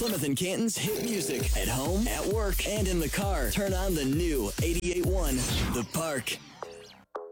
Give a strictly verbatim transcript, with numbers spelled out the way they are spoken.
Plymouth and Canton's hit music. At home, at work, and in the car. Turn on the new eighty-eight point one The Park.